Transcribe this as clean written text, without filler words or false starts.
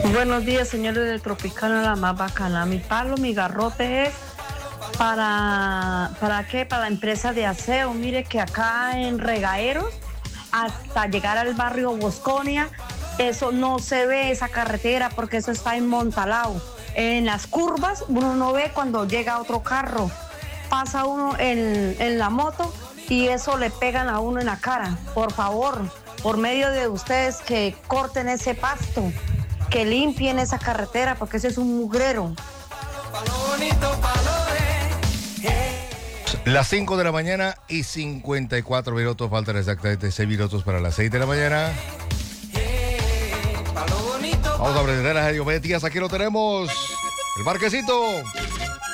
Buenos días, señores del Tropicano, la más bacana. Mi palo, mi garrote es ¿para qué? Para la empresa de aseo. Mire que acá en Regaeros, hasta llegar al barrio Bosconia, eso no se ve, esa carretera, porque eso está en Montalao. En las curvas, uno no ve cuando llega otro carro. Pasa uno en la moto y eso le pegan a uno en la cara. Por favor, por medio de ustedes, que corten ese pasto, que limpien esa carretera, porque ese es un mugrero. Las 5 de la mañana y 54 minutos, faltan exactamente 6 minutos para las 6 de la mañana. Vamos a presentar a Diomedes Díaz, aquí lo tenemos, el Marquesito.